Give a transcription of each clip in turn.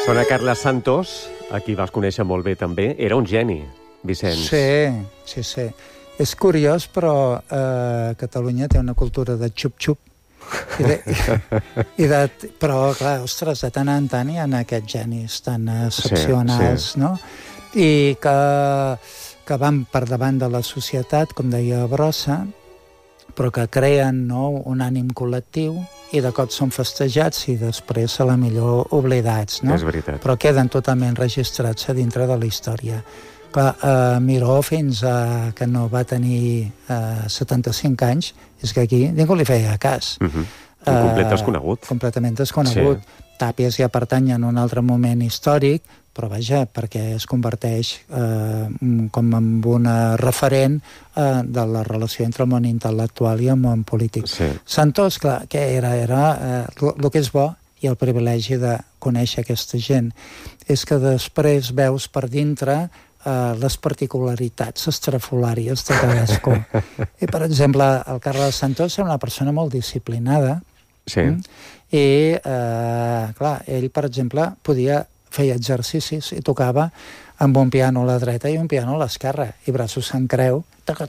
Sona Carles Santos, a qui vas conèixer molt bé també. Era un geni, Vicenç. Sí. És curiós, però Catalunya té una cultura de xup-xup. Però, clar, ostres, de tant en tant hi ha aquests genis tan excepcionals, no? I que van per davant de la societat, com deia Brossa, però que creen un ànim col·lectiu i de cop són festejats i després a la millor oblidats, no? És veritat. Però queden totalment registrats a dintre de la història. Clar, Miró, fins que no va tenir 75 anys, és que aquí ningú li feia cas. Un complet desconegut. Completament desconegut. Sí. Tàpies ja pertany en un altre moment històric, però vaja, perquè es converteix com en una referent de la relació entre el món intel·lectual i el món polític. Sí. Santos, clar, què era? Era el que és bo i el privilegi de conèixer aquesta gent és que després veus per dintre les particularitats estrafolàries de cadascú. I, per exemple, el Carles Santos era una persona molt disciplinada. Sí. I, clar, ell, per exemple, feia exercicis i tocava amb un piano a la dreta i un piano a l'esquerra, i braços en creu,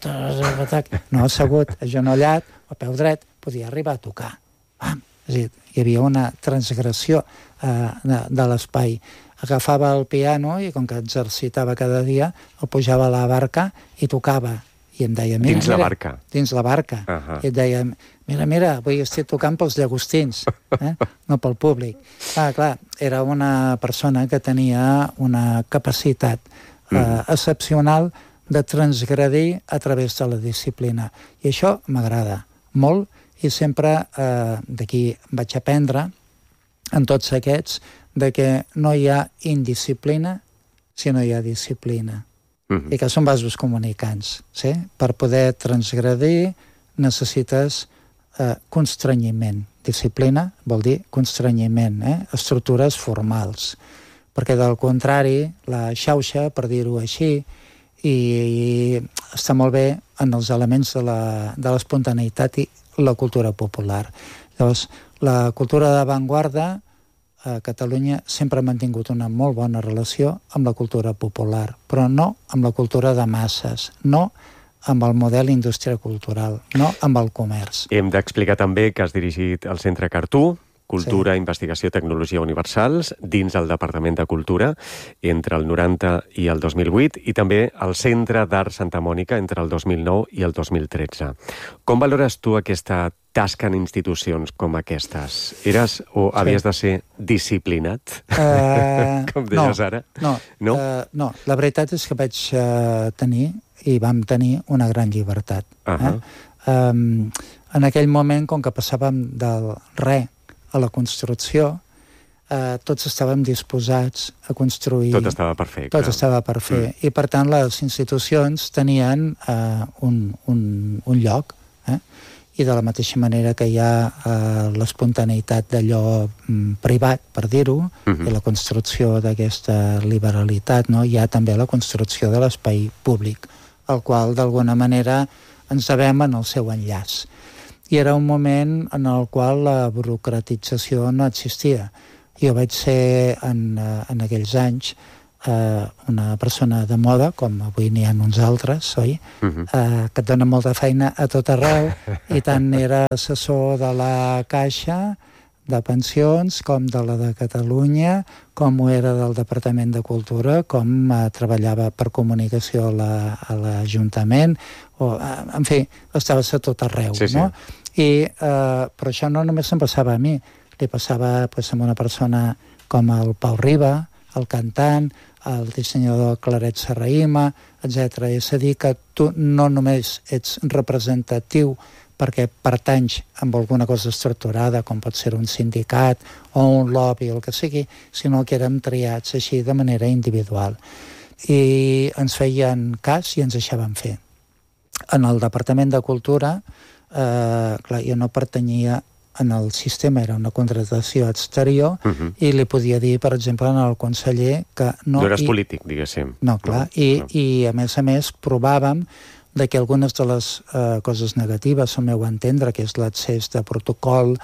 no assegut, agenollat, a peu dret, podia arribar a tocar. És a dir, hi havia una transgressió de l'espai. Agafava el piano i, com que exercitava cada dia, el pujava a la barca i tocava. I em deia, mira, dins la barca? Dins la barca. I et deia, mira, avui estic tocant pels llagostins, no pel públic. Clar, era una persona que tenia una capacitat excepcional de transgredir a través de la disciplina. I això m'agrada molt, i sempre d'aquí vaig aprendre, en tots aquests, de que no hi ha indisciplina si no hi ha disciplina. I que són vasos comunicants. Sí? Per poder transgredir necessites constrenyiment. Disciplina vol dir constrenyiment, estructures formals. Perquè, del contrari, la xauxa, per dir-ho així, i està molt bé en els elements de l'espontaneïtat i la cultura popular. Llavors, la cultura d'avantguarda a Catalunya sempre ha mantingut una molt bona relació amb la cultura popular, però no amb la cultura de masses, no amb el model indústria cultural, no amb el comerç. Hem d'explicar també que has dirigit el Centre Cartú, Cultura, Investigació i Tecnologia Universals, dins el Departament de Cultura, entre el 90 i el 2008, i també el Centre d'Art Santa Mònica entre el 2009 i el 2013. Com valores tu aquesta tasca en institucions com aquestes? Eres o havies de ser disciplinat? Com deies ara? No, la veritat és que vaig tenir i vam tenir una gran llibertat. En aquell moment, com que passàvem del res a la construcció, tots estàvem disposats a construir. Tot estava per fer. Tot estava per fer. I, per tant, les institucions tenien un lloc. I de la mateixa manera que hi ha l'espontaneïtat d'allò privat, per dir-ho, i la construcció d'aquesta liberalitat, hi ha també la construcció de l'espai públic, al qual, d'alguna manera, ens devem en el seu enllaç. I era un moment en el qual la burocratització no existia. Jo vaig ser, en aquells anys, una persona de moda, com avui n'hi ha uns altres, oi? Que et dona molta feina a tot arreu, i tant era assessor de la Caixa de Pensions, com de la de Catalunya, com ho era del Departament de Cultura, com treballava per comunicació a l'Ajuntament, en fi, estaves a tot arreu, no? Però això no només em passava a mi, li passava amb una persona com el Pau Riba, el cantant, el dissenyador Claret Serrahima, etc. És a dir, que tu no només ets representatiu perquè pertanys amb alguna cosa estructurada, com pot ser un sindicat o un lobby o el que sigui, sinó que érem triats així de manera individual. I ens feien cas i ens deixaven fer. En el Departament de Cultura, clar, jo no pertanyia en el sistema, era una contractació exterior, i li podia dir, per exemple, al conseller que no... No eres polític, diguéssim. No, clar, i a més provàvem que algunes de les coses negatives, al meu entendre, que és l'accés de protocol,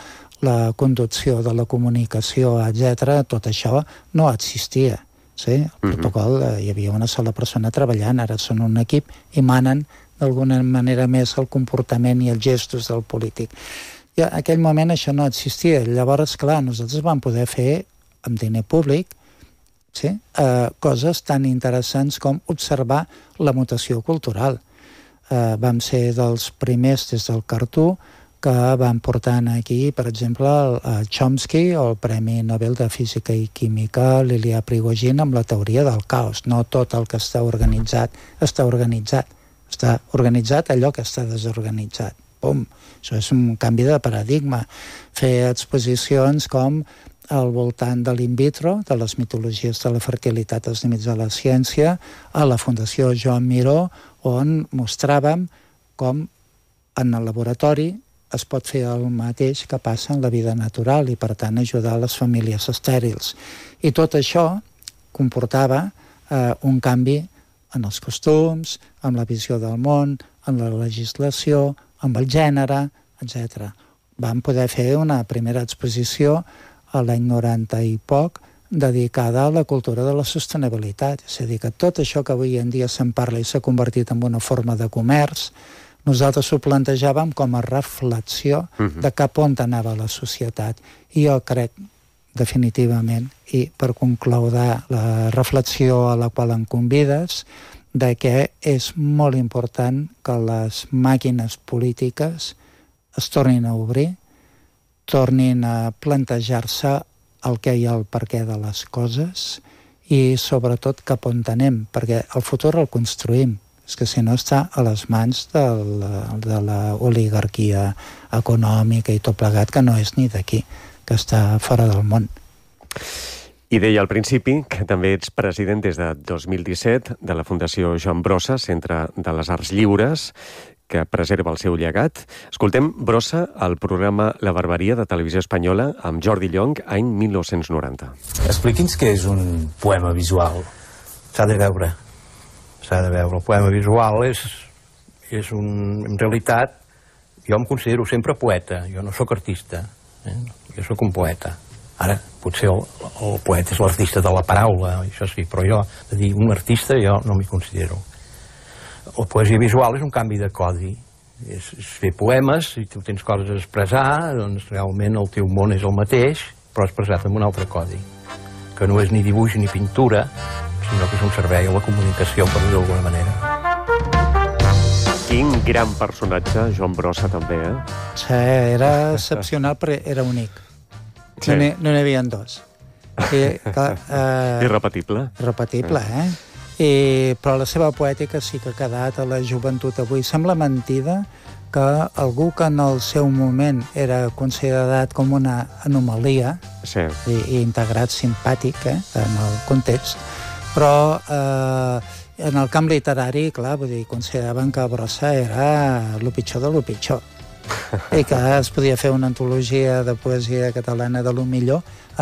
la conducció de la comunicació, etc., tot això no existia. Sí? El protocol, hi havia una sola persona treballant, ara són un equip i manen d'alguna manera més el comportament i els gestos del polític. I en aquell moment això no existia. Llavors, clar, nosaltres vam poder fer, amb diner públic, sí? Coses tan interessants com observar la mutació cultural. Vam ser dels primers des del Cartú que van portant aquí, per exemple, el Chomsky o el Premi Nobel de Física i Química l'Ilya Prigogine amb la teoria del caos. No tot el que està organitzat està organitzat. Està organitzat allò que està desorganitzat. Pum! Això és un canvi de paradigma. Fer exposicions com al voltant de l'in vitro, de les mitologies de la fertilitat als límits de la ciència, a la Fundació Joan Miró, on mostràvem com en el laboratori es pot fer el mateix que passa en la vida natural i, per tant, ajudar les famílies estèrils. I tot això comportava un canvi en els costums, en la visió del món, en la legislació, en el gènere, etc. Vam poder fer una primera exposició a l'any 90 i poc dedicada a la cultura de la sostenibilitat. És a dir, que tot això que avui en dia se'n parla i s'ha convertit en una forma de comerç, nosaltres ho plantejàvem com a reflexió de cap on anava la societat. I jo crec, definitivament, i per concloure la reflexió a la qual em convides, de que és molt important que les màquines polítiques es tornin a obrir, tornin a plantejar-se el què i el per què de les coses i, sobretot, cap on anem, perquè el futur el construïm. És que si no està a les mans de l'oligarquia econòmica i tot plegat, que no és ni d'aquí, que està fora del món. I deia al principi que també ets president des de 2017 de la Fundació Joan Brossa, Centre de les Arts Lliures, que preserva el seu llegat. Escoltem Brossa al programa La Barbaria de Televisió Espanyola amb Jordi Llong, any 1990. Expliqui'ns què és un poema visual. S'ha de veure. El poema visual és en realitat, jo em considero sempre poeta, jo no sóc artista, jo sóc un poeta. Ara, potser el poeta és l'artista de la paraula, això sí, però jo, de dir un artista, jo no m'hi considero. La poesia visual és un canvi de codi, és fer poemes, si tu tens coses a expressar, doncs realment el teu món és el mateix, però expressat en un altre codi, que no és ni dibuix ni pintura, sinó que és un servei a la comunicació, per dir-ho d'alguna manera. Quin gran personatge, Joan Brossa, també, Sí, era excepcional, però era únic. Sí. No n'hi havia dos. Irrepetible. Irrepetible, però la seva poètica sí que ha quedat a la joventut avui. Sembla mentida que algú que en el seu moment era considerat com una anomalia i integrat simpàtic en el context, però en el camp literari, clar, vull dir, consideraven que Brossa era el pitjor de lo pitjor i que es podia fer una antologia de poesia catalana de lo millor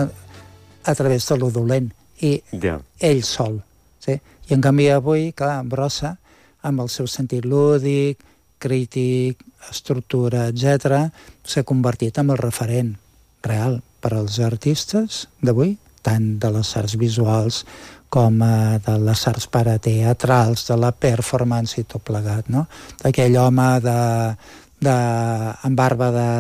a través de lo dolent i ell sol, sí? I en canvi avui, clar, Brossa, amb el seu sentit lúdic, crític, estructura, etc., s'ha convertit en el referent real per als artistes d'avui, tant de les arts visuals com de les arts parateatrals, de la performance i tot plegat, no? Aquell home amb barba de